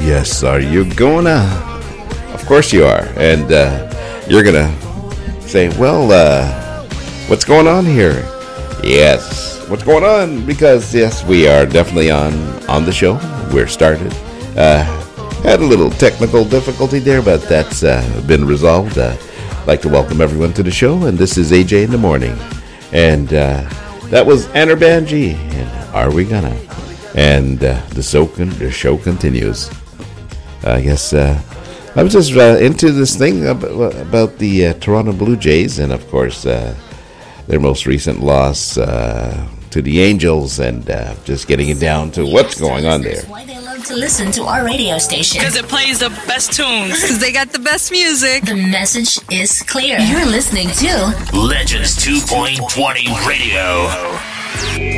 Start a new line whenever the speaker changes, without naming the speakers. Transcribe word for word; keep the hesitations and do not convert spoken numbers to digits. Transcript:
yes, are you gonna? Of course you are. And uh, you're gonna say, well, uh, what's going on here? Yes, what's going on? Because, yes, we are definitely on, on the show. We're started. Uh, had a little technical difficulty there, but that's uh, been resolved. Uh, I'd like to welcome everyone to the show, and this is A J in the Morning. And uh, that was Anner Banji, and Are We Gonna? And uh, the, so con- the show continues. I guess uh, I was just uh, into this thing about, about the uh, Toronto Blue Jays, and of course uh, their most recent loss uh, to the Angels, and uh, just getting it down to what's going on there.
Why they love to listen to our radio station?
Because it plays the best tunes.
Because they got the best music.
The message is clear. You're listening to
Legends two point twenty Radio.